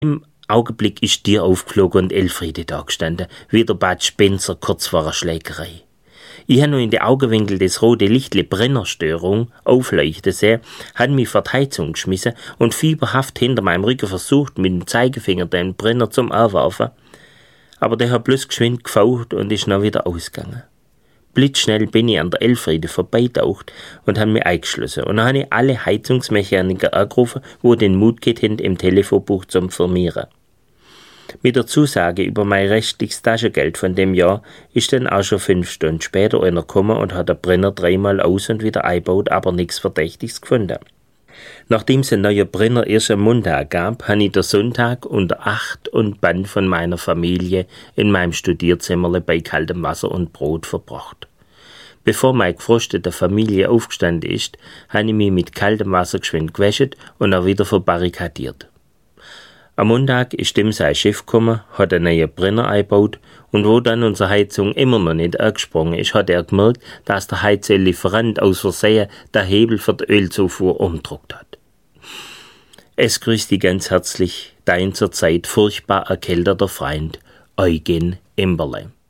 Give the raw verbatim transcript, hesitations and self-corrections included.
Im Augenblick ist dir aufgeflogen und Elfriede da gestanden, wie der Bad Spencer kurz vor einer Schlägerei. Ich habe nur in den Augenwinkel des rote Lichtle Brennerstörung aufleuchten sehen, hat mich vor die Heizung geschmissen und fieberhaft hinter meinem Rücken versucht, mit dem Zeigefinger den Brenner zum Anwerfen. Aber der hat bloß geschwind gefaucht und ist noch wieder ausgegangen. Blitzschnell bin ich an der Elfriede vorbeitaucht und habe mich eingeschlossen. Und dann habe ich alle Heizungsmechaniker angerufen, wo den Mut geht, im Telefonbuch zum Firmieren. Mit der Zusage über mein restliches Taschengeld von dem Jahr ist dann auch schon fünf Stunden später einer gekommen und hat den Brenner dreimal aus und wieder eingebaut, aber nichts Verdächtiges gefunden. Nachdem es einen neuen Brenner erst am Montag gab, habe ich den Sonntag unter Acht und Bann von meiner Familie in meinem Studierzimmerle bei kaltem Wasser und Brot verbracht. Bevor meine gefrostete Familie aufgestanden ist, habe ich mich mit kaltem Wasser geschwind gewaschen und auch wieder verbarrikadiert. Am Montag ist dem sein Chef gekommen, hat einen neuen Brenner eingebaut und wo dann unsere Heizung immer noch nicht angesprungen ist, hat er gemerkt, dass der Heizöllieferant aus Versehen den Hebel für die Ölzufuhr umgedruckt hat. Es grüßt dich ganz herzlich, dein zurzeit furchtbar erkälteter Freund Eugen Imberle.